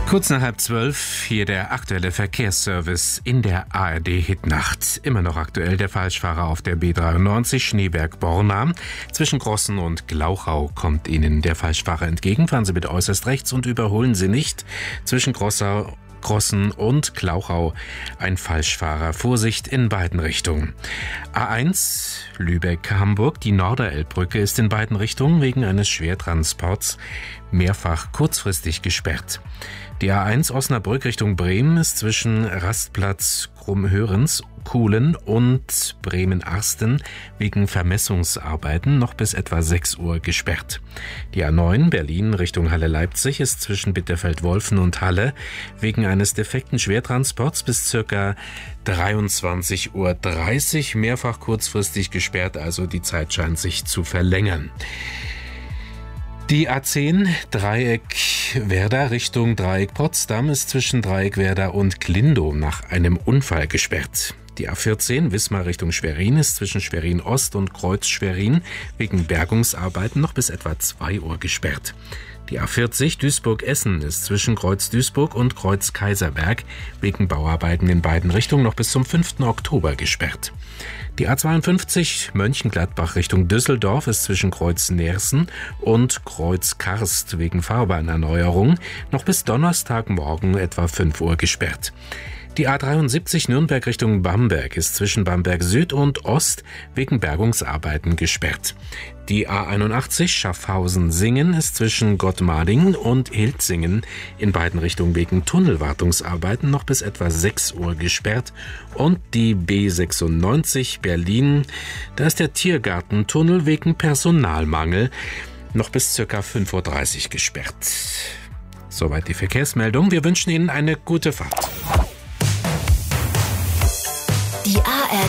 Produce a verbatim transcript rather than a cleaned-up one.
Kurz nach halb zwölf, hier der aktuelle Verkehrsservice in der A R D-Hitnacht. Immer noch aktuell der Falschfahrer auf der B dreiundneunzig Schneeberg-Borna. Zwischen Grossen und Glauchau kommt Ihnen der Falschfahrer entgegen. Fahren Sie bitte äußerst rechts und überholen Sie nicht. Zwischen Grossau Grossen und Glauchau ein Falschfahrer. Vorsicht in beiden Richtungen. A eins Lübeck-Hamburg. Die Norderelbbrücke ist in beiden Richtungen wegen eines Schwertransports mehrfach kurzfristig gesperrt. Die A eins Osnabrück Richtung Bremen ist zwischen Rastplatz Krummhörens, Kuhlen und Bremen-Arsten wegen Vermessungsarbeiten noch bis etwa sechs Uhr gesperrt. Die A neun Berlin Richtung Halle-Leipzig ist zwischen Bitterfeld-Wolfen und Halle wegen eines defekten Schwertransports bis ca. dreiundzwanzig Uhr dreißig mehrfach kurzfristig gesperrt, also die Zeit scheint sich zu verlängern. Die A zehn Dreieck-Werder Richtung Dreieck-Potsdam ist zwischen Dreieck-Werder und Glindow nach einem Unfall gesperrt. Die A vierzehn Wismar Richtung Schwerin ist zwischen Schwerin-Ost und Kreuz-Schwerin wegen Bergungsarbeiten noch bis etwa zwei Uhr gesperrt. Die A vierzig Duisburg-Essen ist zwischen Kreuz-Duisburg und Kreuz-Kaiserberg wegen Bauarbeiten in beiden Richtungen noch bis zum fünften Oktober gesperrt. Die A zweiundfünfzig Mönchengladbach Richtung Düsseldorf ist zwischen Kreuz-Nersen und Kreuz-Karst wegen Fahrbahnerneuerung noch bis Donnerstagmorgen etwa fünf Uhr gesperrt. Die A dreiundsiebzig Nürnberg Richtung Bamberg ist zwischen Bamberg Süd und Ost wegen Bergungsarbeiten gesperrt. Die A einundachtzig Schaffhausen-Singen ist zwischen Gottmadingen und Hiltzingen in beiden Richtungen wegen Tunnelwartungsarbeiten noch bis etwa sechs Uhr gesperrt. Und die B sechsundneunzig Berlin, da ist der Tiergartentunnel wegen Personalmangel noch bis ca. fünf Uhr dreißig gesperrt. Soweit die Verkehrsmeldung. Wir wünschen Ihnen eine gute Fahrt. Die A R